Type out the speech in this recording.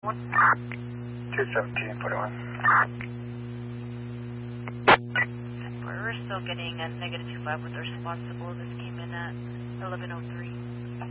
21741. We're still getting a -25 with the responsible. This came in at 11:03.